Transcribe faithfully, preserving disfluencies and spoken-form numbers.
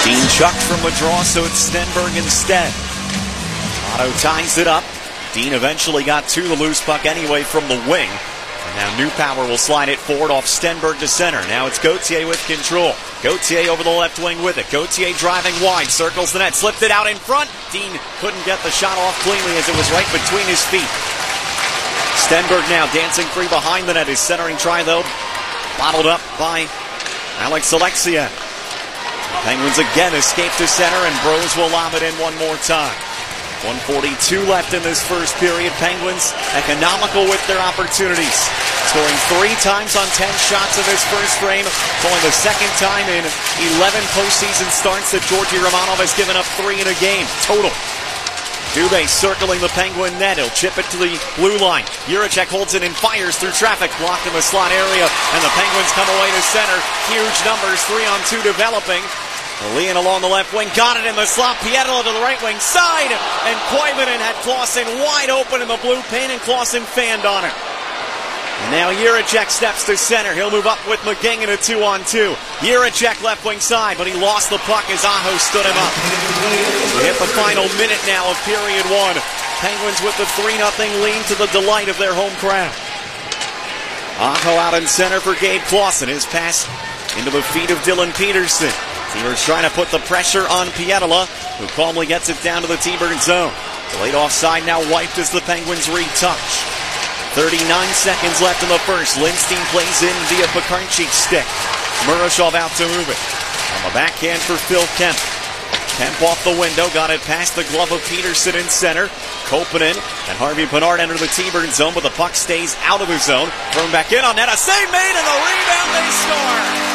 Dean chucked from the draw, so it's Stenberg instead. Otto ties it up. Dean eventually got to the loose puck anyway from the wing. And now Newpower will slide it forward off Stenberg to center. Now it's Gauthier with control. Gauthier over the left wing with it. Gauthier driving wide, circles the net, slipped it out in front. Dean couldn't get the shot off cleanly as it was right between his feet. Stenberg now dancing free behind the net. His centering try, though, bottled up by Alex Alexia. Penguins again escape to center, and Bros will lob it in one more time. one forty-two left in this first period. Penguins economical with their opportunities. Scoring three times on ten shots in this first frame. It's only the second time in eleven postseason starts that Georgi Romanov has given up three in a game total. Dubé circling the Penguin net. He'll chip it to the blue line. Jiricek holds it and fires through traffic. Blocked in the slot area. And the Penguins come away to center. Huge numbers. Three on two developing. Leon along the left wing. Got it in the slot. Pietila to the right wing side. And Koivunen had Clausen wide open in the blue paint. And Clausen fanned on it. And now Jiricek steps to center. He'll move up with McGing in a two on two. Jiricek left wing side, but he lost the puck as Aho stood him up. We hit the final minute now of period one. Penguins with the three nothing lead to the delight of their home crowd. Aho out in center for Gabe Clausen. His pass into the feet of Dylan Peterson. T-Birds trying to put the pressure on Pietila, who calmly gets it down to the T-Bird zone. Delayed offside now wiped as the Penguins retouch. thirty-nine seconds left in the first. Lindstein plays in via Pekarnchik's stick. Murashov out to move it. On the backhand for Phil Kemp. Kemp off the window, got it past the glove of Peterson in center. Koppanen and Harvey Pinard enter the T-Bird zone, but the puck stays out of the zone. Thrown back in on net, a save made, and the rebound, they score!